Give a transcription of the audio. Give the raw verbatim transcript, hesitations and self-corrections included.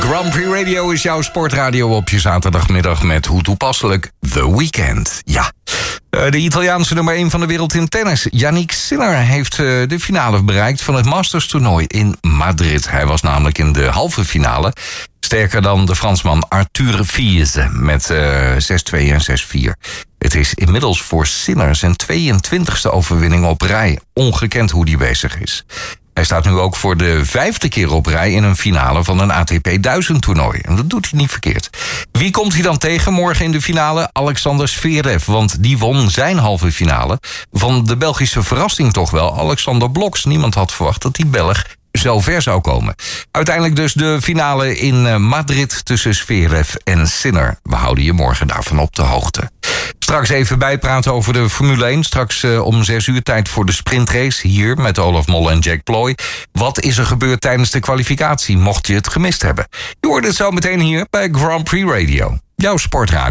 Grand Prix Radio is jouw sportradio op je zaterdagmiddag met hoe toepasselijk The Weeknd. Ja, de Italiaanse nummer één van de wereld in tennis, Jannik Sinner, heeft de finale bereikt van het Masters-toernooi in Madrid. Hij was namelijk in de halve finale sterker dan de Fransman Arthur Fils met uh, zes twee en zes vier. Het is inmiddels voor Sinner zijn tweeëntwintigste overwinning op rij. Ongekend hoe die bezig is. Hij staat nu ook voor de vijfde keer op rij in een finale van een A T P duizend toernooi. En dat doet hij niet verkeerd. Wie komt hij dan tegen morgen in de finale? Alexander Zverev, want die won zijn halve finale van de Belgische verrassing toch wel, Alexander Blok. Niemand had verwacht dat die Belg zo ver zou komen. Uiteindelijk dus de finale in Madrid tussen Zverev en Sinner. We houden je morgen daarvan op de hoogte. Straks even bijpraten over de Formule één. Straks uh, om zes uur tijd voor de sprintrace hier met Olaf Mol en Jack Ploy. Wat is er gebeurd tijdens de kwalificatie, mocht je het gemist hebben? Je hoort het zo meteen hier bij Grand Prix Radio. Jouw sportradio.